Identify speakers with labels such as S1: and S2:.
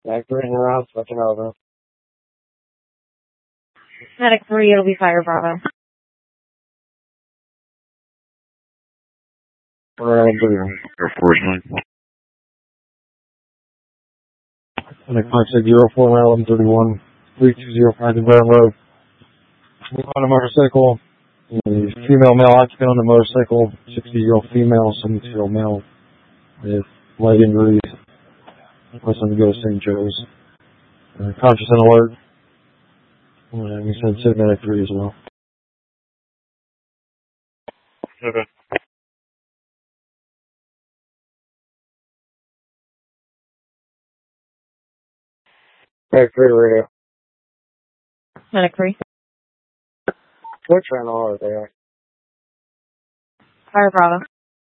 S1: Factory in your house, looking over.
S2: Medic 3, it'll be Fire Bravo.
S1: Medic 5604, 1131, 3205 to Brown Road. On a motorcycle. Female male occupant on the motorcycle, 60-year-old female, 70-year-old male with light injuries. Person to go to St. Joe's. Conscious and alert. And we said sit medic 3 as well.
S3: Okay.
S1: Medic 3 radio.
S2: Medic 3.
S1: What channel are they on?
S2: Fire Bravo.